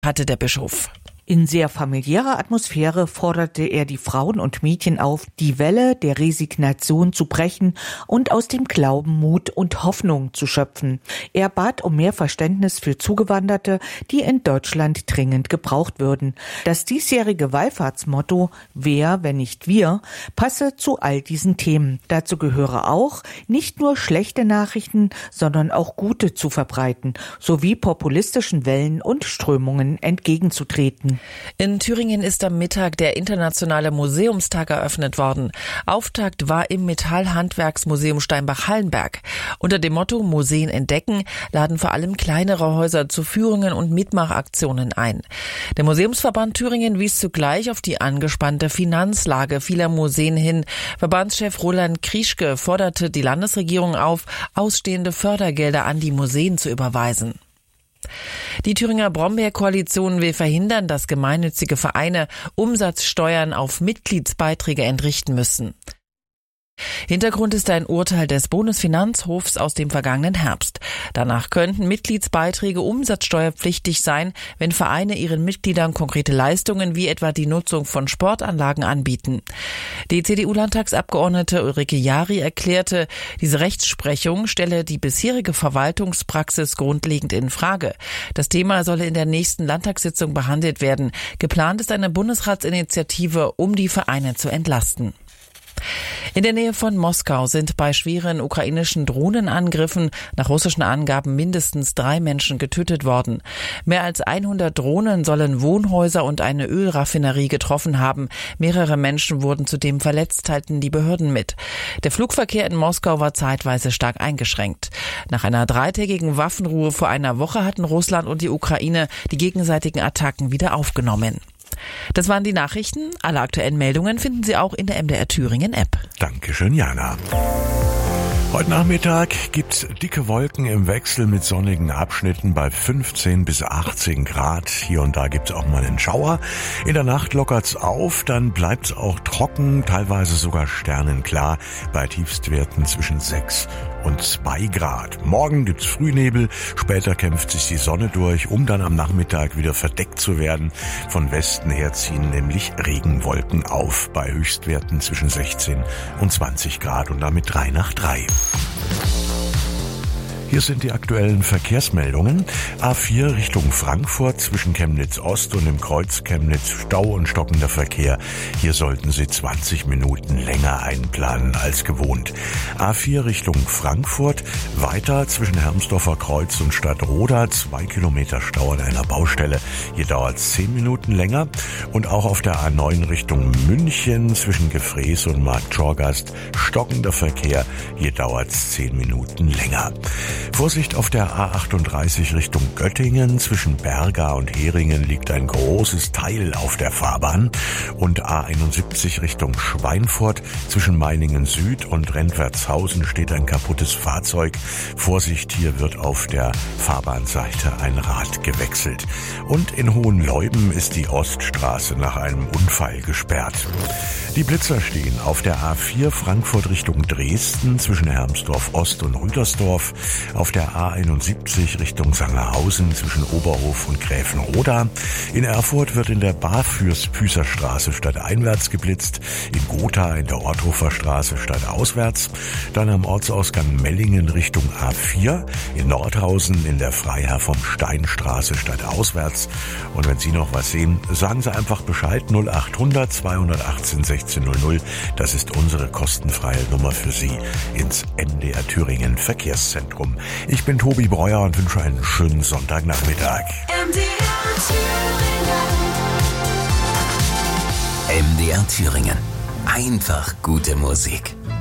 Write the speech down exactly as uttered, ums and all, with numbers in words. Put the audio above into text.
hatte der Bischof. In sehr familiärer Atmosphäre forderte er die Frauen und Mädchen auf, die Welle der Resignation zu brechen und aus dem Glauben Mut und Hoffnung zu schöpfen. Er bat um mehr Verständnis für Zugewanderte, die in Deutschland dringend gebraucht würden. Das diesjährige Wallfahrtsmotto „Wer, wenn nicht wir?" passe zu all diesen Themen. Dazu gehöre auch, nicht nur schlechte Nachrichten, sondern auch gute zu verbreiten, sowie populistischen Wellen und Strömungen entgegenzutreten. In Thüringen ist am Mittag der Internationale Museumstag eröffnet worden. Auftakt war im Metallhandwerksmuseum Steinbach-Hallenberg. Unter dem Motto Museen entdecken laden vor allem kleinere Häuser zu Führungen und Mitmachaktionen ein. Der Museumsverband Thüringen wies zugleich auf die angespannte Finanzlage vieler Museen hin. Verbandschef Roland Krieschke forderte die Landesregierung auf, ausstehende Fördergelder an die Museen zu überweisen. Die Thüringer Brombeer-Koalition will verhindern, dass gemeinnützige Vereine Umsatzsteuern auf Mitgliedsbeiträge entrichten müssen. Hintergrund ist ein Urteil des Bundesfinanzhofs aus dem vergangenen Herbst. Danach könnten Mitgliedsbeiträge umsatzsteuerpflichtig sein, wenn Vereine ihren Mitgliedern konkrete Leistungen wie etwa die Nutzung von Sportanlagen anbieten. Die C D U-Landtagsabgeordnete Ulrike Jari erklärte, diese Rechtsprechung stelle die bisherige Verwaltungspraxis grundlegend in Frage. Das Thema solle in der nächsten Landtagssitzung behandelt werden. Geplant ist eine Bundesratsinitiative, um die Vereine zu entlasten. In der Nähe von Moskau sind bei schweren ukrainischen Drohnenangriffen nach russischen Angaben mindestens drei Menschen getötet worden. Mehr als hundert Drohnen sollen Wohnhäuser und eine Ölraffinerie getroffen haben. Mehrere Menschen wurden zudem verletzt, teilten die Behörden mit. Der Flugverkehr in Moskau war zeitweise stark eingeschränkt. Nach einer dreitägigen Waffenruhe vor einer Woche hatten Russland und die Ukraine die gegenseitigen Attacken wieder aufgenommen. Das waren die Nachrichten. Alle aktuellen Meldungen finden Sie auch in der M D R Thüringen App. Dankeschön, Jana. Heute Nachmittag gibt's dicke Wolken im Wechsel mit sonnigen Abschnitten bei fünfzehn bis achtzehn Grad. Hier und da gibt's auch mal einen Schauer. In der Nacht lockert's auf, dann bleibt's auch trocken, teilweise sogar sternenklar bei Tiefstwerten zwischen sechs und zwei Grad. Morgen gibt's Frühnebel, später kämpft sich die Sonne durch, um dann am Nachmittag wieder verdeckt zu werden. Von Westen her ziehen nämlich Regenwolken auf bei Höchstwerten zwischen sechzehn und zwanzig Grad und damit drei nach drei. Hier sind die aktuellen Verkehrsmeldungen. A vier Richtung Frankfurt zwischen Chemnitz Ost und dem Kreuz Chemnitz Stau und stockender Verkehr. Hier sollten Sie zwanzig Minuten länger einplanen als gewohnt. A vier Richtung Frankfurt weiter zwischen Hermsdorfer Kreuz und Stadtroda. Zwei Kilometer Stau an einer Baustelle. Hier dauert es zehn Minuten länger. Und auch auf der A neun Richtung München zwischen Gefrees und Marktschorgast stockender Verkehr. Hier dauert es zehn Minuten länger. Vorsicht auf der A achtunddreißig Richtung Göttingen. Zwischen Berga und Heringen liegt ein großes Teil auf der Fahrbahn. Und A einundsiebzig Richtung Schweinfurt. Zwischen Meiningen Süd und Rentwertshausen steht ein kaputtes Fahrzeug. Vorsicht, hier wird auf der Fahrbahnseite ein Rad gewechselt. Und in Hohenleuben ist die Oststraße nach einem Unfall gesperrt. Die Blitzer stehen auf der A vier Frankfurt Richtung Dresden zwischen Hermsdorf Ost und Rüdersdorf, auf der A einundsiebzig Richtung Sangerhausen zwischen Oberhof und Gräfenroda. In Erfurt wird in der Barfüßer Straße stadteinwärts geblitzt, in Gotha in der Orthofer Straße stadtauswärts, dann am Ortsausgang Mellingen Richtung A vier, in Nordhausen in der Freiherr vom Stein Straße stadtauswärts. Und wenn Sie noch was sehen, sagen Sie einfach Bescheid null achthundert zweihundertachtzehn sechzehn null null. Das ist unsere kostenfreie Nummer für Sie ins M D R Thüringen Verkehrszentrum. Ich bin Tobi Breuer und wünsche einen schönen Sonntagnachmittag. M D R Thüringen. M D R Thüringen. Einfach gute Musik.